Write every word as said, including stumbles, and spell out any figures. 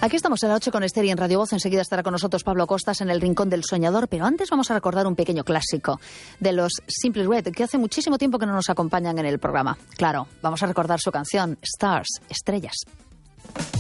Aquí estamos a las ocho con Esther y en Radio Voz. Enseguida estará con nosotros Pablo Costas en el Rincón del Soñador. Pero antes vamos a recordar un pequeño clásico de los Simply Red, que hace muchísimo tiempo que no nos acompañan en el programa. Claro, vamos a recordar su canción, Stars, Estrellas.